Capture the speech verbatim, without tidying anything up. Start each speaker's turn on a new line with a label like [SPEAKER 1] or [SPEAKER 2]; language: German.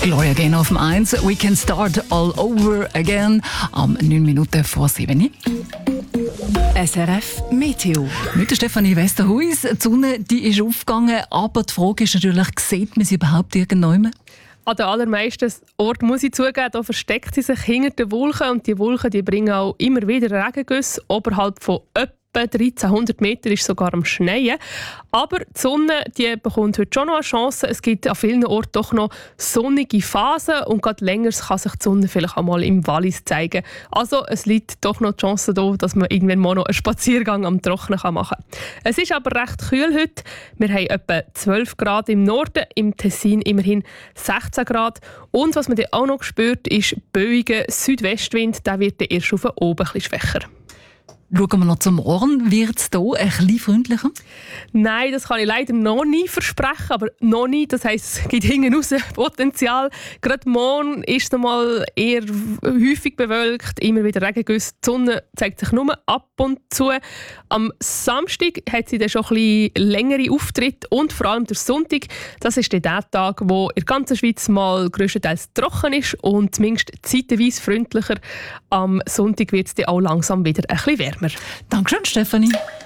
[SPEAKER 1] Gloria Gaynor auf dem eins. We can start all over again. Am neun Minuten vor sieben.
[SPEAKER 2] S R F Meteo.
[SPEAKER 1] Mit der Stefanie Westerhuis. Die Sonne die ist aufgegangen, aber die Frage ist natürlich, sieht man sie überhaupt irgendjemand?
[SPEAKER 3] An den allermeisten Orten, muss ich zugeben, da versteckt sie sich hinter den Wolken. Und die Wolken die bringen auch immer wieder Regengüsse oberhalb von etwa dreizehnhundert Meter ist sogar am Schneien. Aber die Sonne die bekommt heute schon noch eine Chance. Es gibt an vielen Orten doch noch sonnige Phasen und gerade länger kann sich die Sonne vielleicht auch mal im Wallis zeigen. Also es liegt doch noch die Chance da, dass man irgendwann mal noch einen Spaziergang am Trocknen machen kann. Es ist aber recht kühl heute. Wir haben etwa zwölf Grad im Norden, im Tessin immerhin sechzehn Grad. Und was man dann auch noch spürt, ist böiger Südwestwind. Der wird dann erst auf oben ein bisschen schwächer.
[SPEAKER 1] Schauen wir noch zum Morgen. Wird es hier ein bisschen freundlicher?
[SPEAKER 3] Nein, das kann ich leider noch nie versprechen, aber noch nie. Das heisst, es gibt hinten raus Potenzial. Gerade morgen ist es mal eher häufig bewölkt, immer wieder Regengüsse. Die Sonne zeigt sich nur ab und zu. Am Samstag hat sie dann schon ein bisschen längere Auftritte und vor allem der Sonntag. Das ist dann der Tag, wo in der ganzen Schweiz mal grösstenteils trocken ist und zumindest zeitweise freundlicher. Am Sonntag wird es dann auch langsam wieder ein bisschen wärmer.
[SPEAKER 1] Dankeschön, Stefanie.